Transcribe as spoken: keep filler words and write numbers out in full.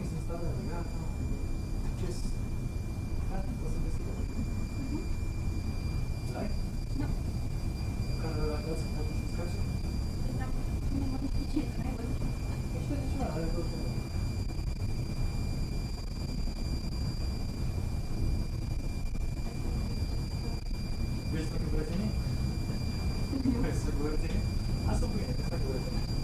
mi se instală gata, acces, gata, o să deschidă. L-ai? Da. Care la care să poți să scace? Da, nu mă știu ce, ai văzut? Nu știu de ceva, are tot ceva. Vrei să fac curățenie? Vrei să fac curățenie? Asta bine, să fac curățenie.